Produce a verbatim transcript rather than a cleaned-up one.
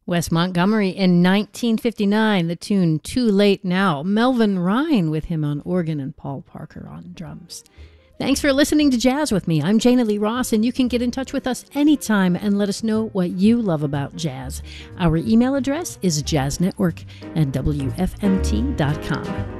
Wes Montgomery in nineteen fifty-nine, the tune Too Late Now. Melvin Ryan with him on organ and Paul Parker on drums. Thanks for listening to Jazz with me. I'm Jana Lee Ross, and you can get in touch with us anytime and let us know what you love about jazz. Our email address is jazznetwork at w f m t dot com.